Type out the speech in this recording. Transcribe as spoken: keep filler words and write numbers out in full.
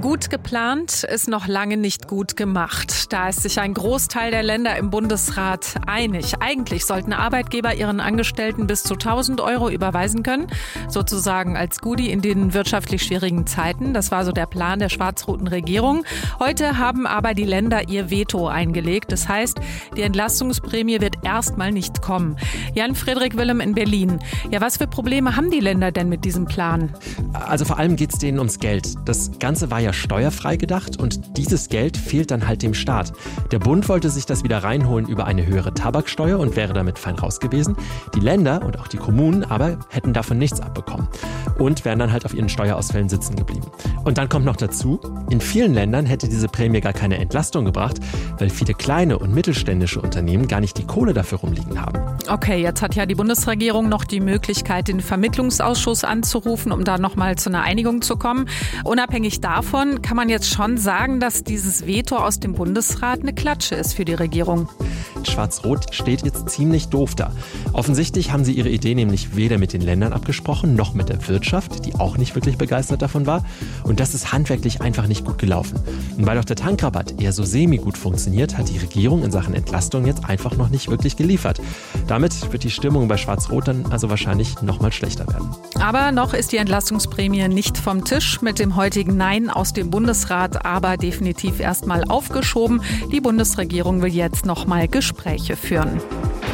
Gut geplant ist noch lange nicht gut gemacht. Da ist sich ein Großteil der Länder im Bundesrat einig. Eigentlich sollten Arbeitgeber ihren Angestellten bis zu tausend Euro überweisen können, sozusagen als Goodie in den wirtschaftlich schwierigen Zeiten. Das war so der Plan der schwarz-roten Regierung. Heute haben aber die Länder ihr Veto eingelegt. Das heißt, die Entlastungsprämie wird erstmal nicht kommen. Jan-Frederik Willem in Berlin. Ja, was für Probleme haben die Länder denn mit diesem Plan? Also vor allem geht es denen ums Geld. Das Ganze war ja steuerfrei gedacht und dieses Geld fehlt dann halt dem Staat. Der Bund wollte sich das wieder reinholen über eine höhere Tabaksteuer und wäre damit fein raus gewesen. Die Länder und auch die Kommunen aber hätten davon nichts abbekommen und wären dann halt auf ihren Steuerausfällen sitzen geblieben. Und dann kommt noch dazu, in vielen Ländern hätte diese Prämie gar keine Entlastung gebracht, weil viele kleine und mittelständische Unternehmen gar nicht die Kohle dafür rumliegen haben. Okay, jetzt hat ja die Bundesregierung noch die Möglichkeit, den Vermittlungsausschuss anzurufen, um da nochmal zu einer Einigung zu kommen. Unabhängig davon kann man jetzt schon sagen, dass dieses Veto aus dem Bundesrat eine Klatsche ist für die Regierung. Schwarz-Rot steht jetzt ziemlich doof da. Offensichtlich haben sie ihre Idee nämlich weder mit den Ländern abgesprochen, noch mit der Wirtschaft, die auch nicht wirklich begeistert davon war. Und das ist handwerklich einfach nicht gut gelaufen. Und weil auch der Tankrabatt eher so semi-gut funktioniert, hat die Regierung in Sachen Entlastung jetzt einfach noch nicht wirklich geliefert. Damit wird die Stimmung bei Schwarz-Rot dann also wahrscheinlich noch mal schlechter werden. Aber noch ist die Entlastungsprämie nicht vom Tisch. Mit dem heutigen Nein aus dem Bundesrat aber definitiv erstmal aufgeschoben. Die Bundesregierung will jetzt noch mal Gespräche führen.